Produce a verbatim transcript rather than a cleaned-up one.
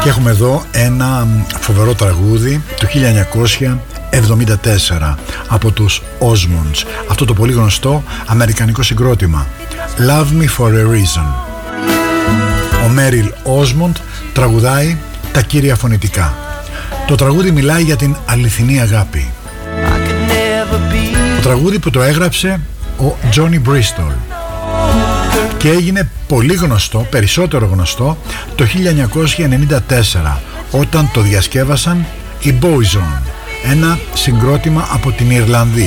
Και έχουμε εδώ ένα φοβερό τραγούδι του χίλια εννιακόσια εβδομήντα τέσσερα από τους Osmonds, αυτό το πολύ γνωστό αμερικανικό συγκρότημα Love Me For A Reason. Ο Μέριλ Osmond τραγουδάει τα κύρια φωνητικά. Το τραγούδι μιλάει για την αληθινή αγάπη. Το τραγούδι που το έγραψε ο Johnny Bristol και έγινε πολύ γνωστό, περισσότερο γνωστό, το χίλια εννιακόσια ενενήντα τέσσερα, όταν το διασκεύασαν οι Boyzone, ένα συγκρότημα από την Ιρλανδία.